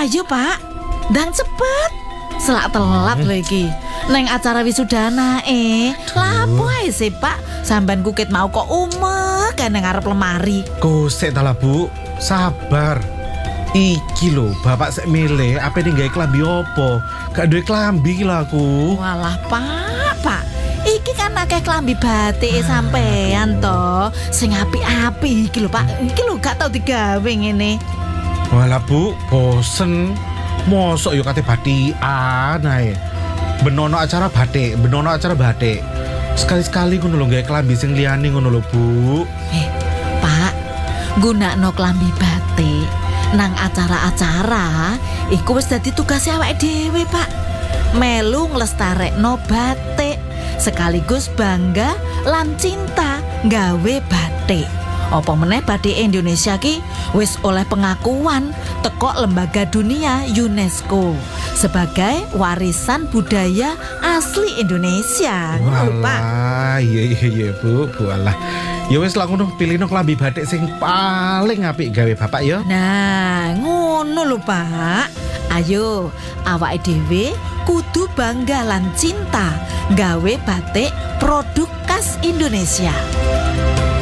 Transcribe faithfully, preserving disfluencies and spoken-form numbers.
Ayo, Pak. Ndang cepet. Selak telat lho iki. Neng acara wisudana eh. Lapo ae sih, Pak? Sampean kukit mau kok umek kan nang ngarep lemari. Kosek ta lah, Bu. Sabar. Iki lho, bapak sek milih apa ning gawe klambi opo? Gak duwe klambi iki lho aku. Walah, Pak, Pak. Iki kan akeh klambi batik sampean to. Sing apik-apik iki lho, Pak. Iki lho gak tau digawe ngene. Walah, Bu, bosen. Mosok yo kate batikan ae. Benono acara batik, benono acara batik. Sekali-sekali ngono lho gawe klambi sing liyane ngono lho, Bu. Eh, Pak, gunakno klambi batik nang acara-acara iku wis dadi tugas awake dhewe, Pak. Melu nglestarekno batik sekaligus bangga lan cinta gawe batik. Apa meneh batik Indonesia ki wis oleh pengakuan teko lembaga dunia UNESCO sebagai warisan budaya asli Indonesia. Ngono, Pak. Walah, iya iya iya, Bu, Bu alah. Ya wis lah ngono, pilihno klambi batik sing paling apik gawe bapak ya. Nah, ngono lho, Pak. Ayo, awake dhewe kudu bangga lan cinta gawe batik produk khas Indonesia.